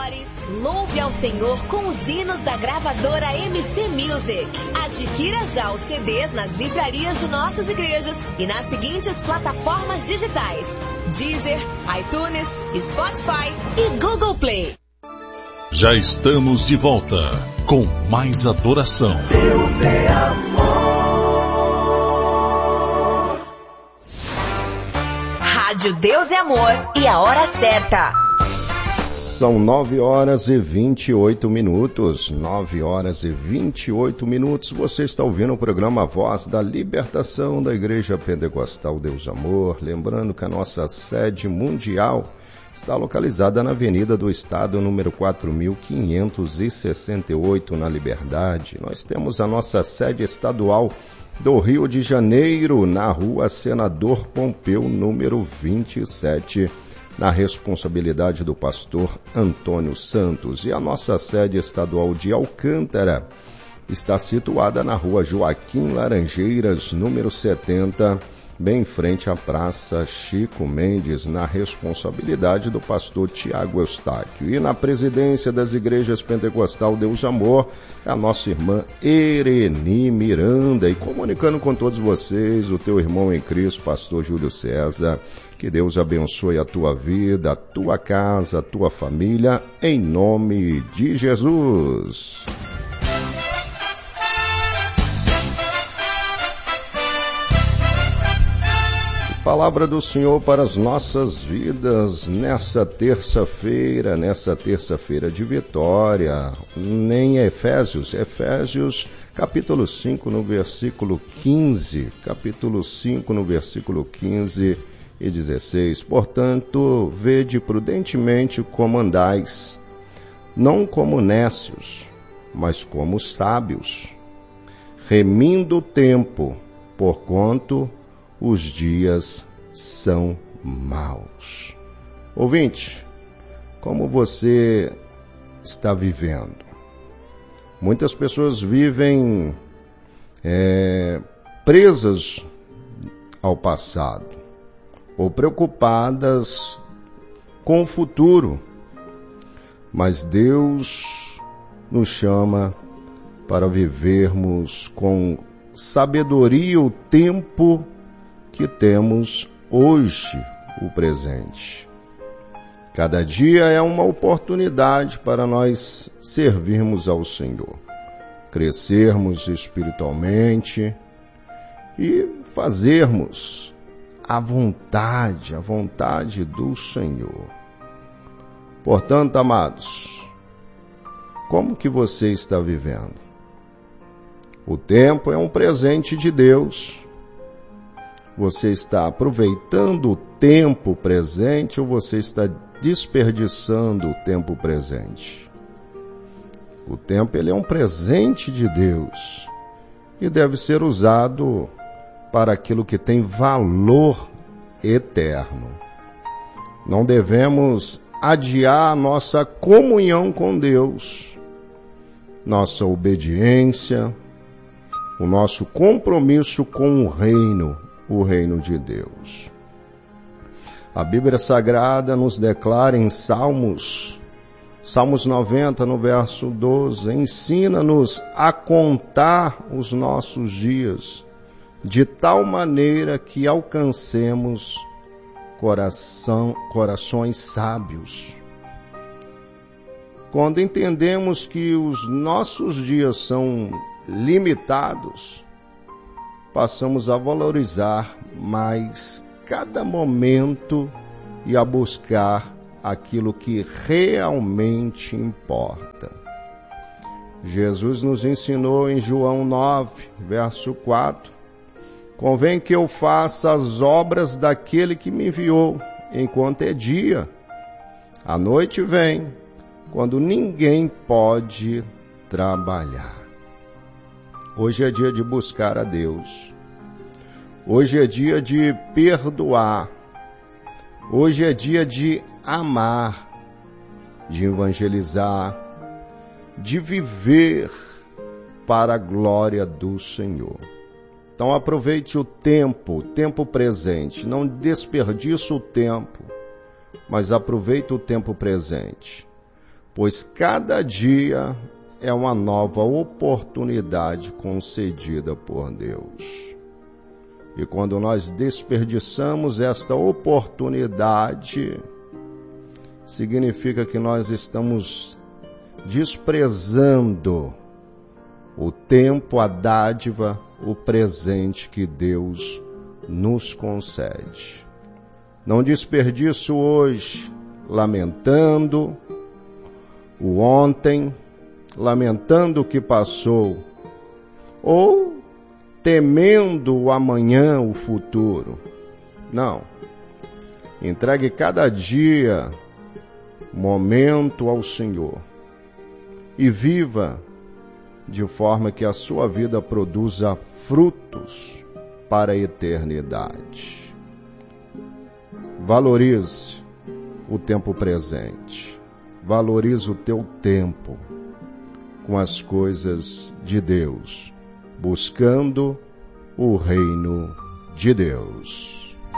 Adore, louve ao Senhor com os hinos da gravadora MC Music. Adquira já os CDs nas livrarias de nossas igrejas e nas seguintes plataformas digitais: Deezer, iTunes, Spotify e Google Play. Já estamos de volta com mais adoração. Deus é amor. Rádio Deus é Amor e a hora certa. São 9h28. 9h28. Você está ouvindo o programa Voz da Libertação da Igreja Pentecostal Deus Amor. Lembrando que a nossa sede mundial está localizada na Avenida do Estado, número 4568, na Liberdade. Nós temos a nossa sede estadual do Rio de Janeiro, na Rua Senador Pompeu, número 27, na responsabilidade do pastor Antônio Santos. E a nossa sede estadual de Alcântara está situada na Rua Joaquim Laranjeiras, número 70, bem em frente à Praça Chico Mendes, na responsabilidade do pastor Tiago Eustáquio. E na presidência das igrejas Pentecostal Deus Amor, a nossa irmã Ereni Miranda. E comunicando com todos vocês, o teu irmão em Cristo, pastor Júlio César. Que Deus abençoe a tua vida, a tua casa, a tua família, em nome de Jesus. Palavra do Senhor para as nossas vidas nessa terça-feira de vitória, em Efésios capítulo 5 no versículo 15, e 16. Portanto, vede prudentemente como andais, não como nécios, mas como sábios, remindo o tempo, porquanto os dias são maus. Ouvinte, como você está vivendo? Muitas pessoas vivem presas ao passado ou preocupadas com o futuro. Mas Deus nos chama para vivermos com sabedoria o tempo que temos hoje, o presente. Cada dia é uma oportunidade para nós servirmos ao Senhor, crescermos espiritualmente e fazermos a vontade do Senhor. Portanto, amados, como que você está vivendo? O tempo é um presente de Deus. Você está aproveitando o tempo presente ou você está desperdiçando o tempo presente? O tempo ele é um presente de Deus e deve ser usado para aquilo que tem valor eterno. Não devemos adiar nossa comunhão com Deus, nossa obediência, o nosso compromisso com o reino de Deus. A Bíblia Sagrada nos declara em Salmos 90, no verso 12, ensina-nos a contar os nossos dias, de tal maneira que alcancemos corações sábios. Quando entendemos que os nossos dias são limitados, passamos a valorizar mais cada momento e a buscar aquilo que realmente importa. Jesus nos ensinou em João 9, verso 4, convém que eu faça as obras daquele que me enviou, enquanto é dia. A noite vem, quando ninguém pode trabalhar. Hoje é dia de buscar a Deus. Hoje é dia de perdoar. Hoje é dia de amar, de evangelizar, de viver para a glória do Senhor. Então aproveite o tempo presente. Não desperdice o tempo, mas aproveite o tempo presente. pois cada dia é uma nova oportunidade concedida por Deus. E quando nós desperdiçamos esta oportunidade, significa que nós estamos desprezando o tempo, a dádiva, o presente que Deus nos concede. Não desperdiço hoje lamentando o ontem, lamentando o que passou, ou temendo o amanhã, o futuro. Não. Entregue cada dia, momento ao Senhor e viva de forma que a sua vida produza frutos para a eternidade. Valorize o tempo presente. Valorize o teu tempo com as coisas de Deus, buscando o reino de Deus.